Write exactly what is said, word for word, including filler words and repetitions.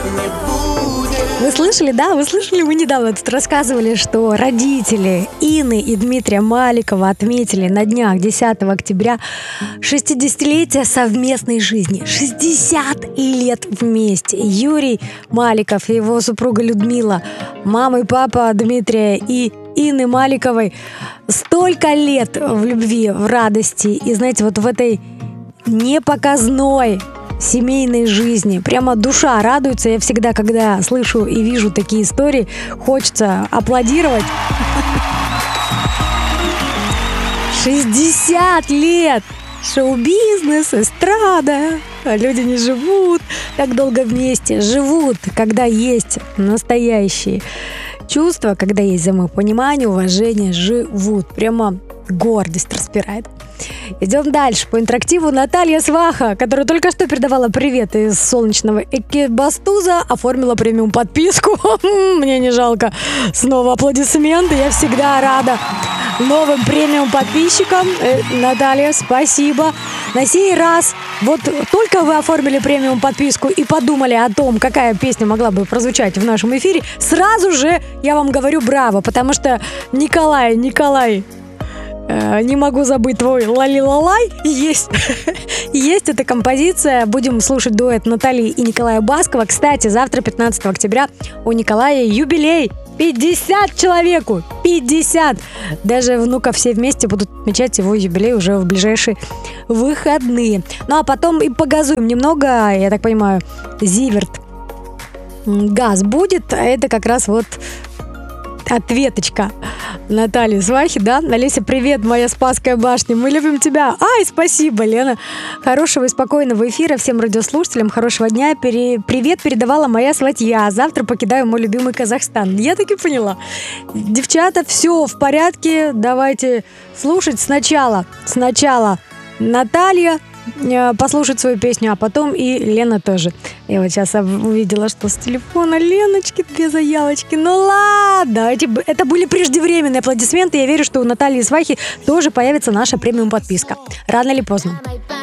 Вы слышали, да? Вы слышали, мы недавно тут рассказывали, что родители Инны и Дмитрия Маликова отметили на днях десятого октября шестидесятилетие совместной жизни. шестьдесят лет вместе. Юрий Маликов и его супруга Людмила, мама и папа Дмитрия и Инны Маликовой, столько лет в любви, в радости. И знаете, вот в этой непоказной семейной жизни. Прямо душа радуется. Я всегда, когда слышу и вижу такие истории, хочется аплодировать. шестьдесят лет! Шоу-бизнес, эстрада. Люди не живут так долго вместе. Живут, когда есть настоящие чувства, когда есть взаимопонимание, уважение. Живут. Прямо гордость распирает. Идем дальше. По интерактиву Наталья Сваха, которая только что передавала привет из солнечного Экибастуза, оформила премиум подписку. Мне не жалко. Снова аплодисменты. Я всегда рада новым премиум подписчикам. Наталья, спасибо. На сей раз, вот только вы оформили премиум подписку и подумали о том, какая песня могла бы прозвучать в нашем эфире, сразу же я вам говорю браво, потому что Николай, Николай, не могу забыть твой лали-лалай. Есть, есть эта композиция. Будем слушать дуэт Натальи и Николая Баскова. Кстати, завтра, пятнадцатого октября, у Николая юбилей. пятьдесят человеку! пятьдесят! Даже внуков все вместе будут отмечать его юбилей уже в ближайшие выходные. Ну а потом и погазуем немного. Я так понимаю, Зиверт газ будет. А это как раз вот ответочка Натальи Свахи, да? Олеся, привет, моя Спасская башня, мы любим тебя. Ай, спасибо, Лена. Хорошего и спокойного эфира всем радиослушателям, хорошего дня. Пере... Привет передавала моя сватья. Завтра покидаю мой любимый Казахстан. Я таки поняла. Девчата, все в порядке. Давайте слушать сначала. Сначала Наталья послушать свою песню, а потом и Лена тоже. Я вот сейчас увидела, что с телефона Леночки две заявочки. Ну ладно, эти, это были преждевременные аплодисменты. Я верю, что у Натальи Свахи тоже появится наша премиум подписка. Рано или поздно.